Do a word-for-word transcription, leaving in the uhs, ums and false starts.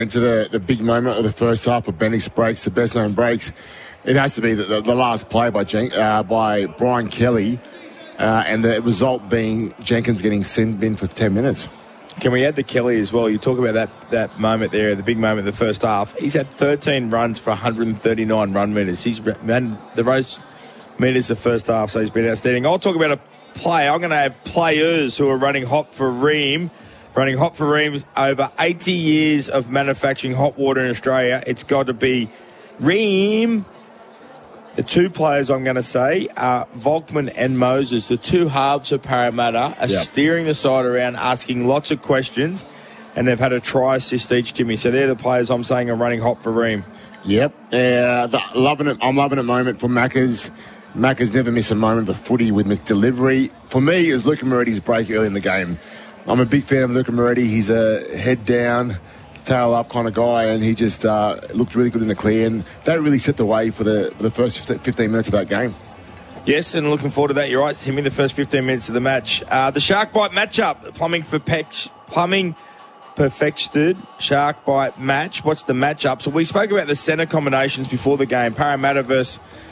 Into the, the big moment of the first half of Bennix breaks, the best known breaks. It has to be the, the, the last play by Jen, uh, by Brian Kelly, uh, and the result being Jenkins getting sin bin for ten minutes. Can we add the Kelly as well? You talk about that, that moment there, the big moment in the first half. He's had thirteen runs for one hundred thirty-nine run metres. He's ran the most metres the first half, so he's been outstanding. I'll talk about a player. I'm going to have players who are running hot for Ream. Running hot for Ream, over eighty years of manufacturing hot water in Australia. It's got to be Ream. The two players I'm going to say are Volkman and Moses. The two halves of Parramatta are yep. steering the side around, asking lots of questions, and they've had a try assist each, Jimmy. So they're the players I'm saying are running hot for Ream. Yep. Uh, the, loving it. I'm loving it moment for Macca's. Macca's never missed a moment of the footy with McDelivery. For me, it was Luca Moretti's break early in the game. I'm a big fan of Luca Moretti. He's a head down, tail up kind of guy, and he just uh, looked really good in the clear. And that really set the way for the for the first fifteen minutes of that game. Yes, and looking forward to that. You're right, Timmy. The first fifteen minutes of the match. Uh, the Shark Bite matchup. Plumbing for Pex. Plumbing perfected Shark Bite match. What's the matchup? So we spoke about the centre combinations before the game. Parramatta versus